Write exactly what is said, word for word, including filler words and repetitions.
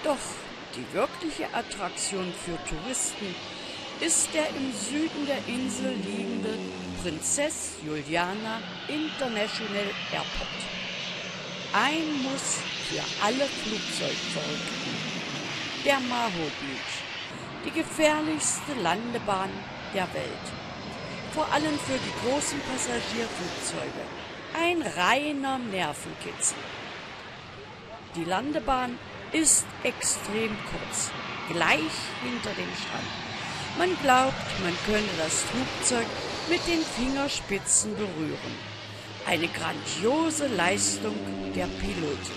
Doch die wirkliche Attraktion für Touristen ist der im Süden der Insel liegende Princess Juliana International Airport. Ein Muss für alle Flugzeugverrückten. Der Maho Beach, die gefährlichste Landebahn der Welt. Vor allem für die großen Passagierflugzeuge. Ein reiner Nervenkitzel. Die Landebahn ist extrem kurz, gleich hinter dem Strand. Man glaubt, man könne das Flugzeug mit den Fingerspitzen berühren. Eine grandiose Leistung der Piloten.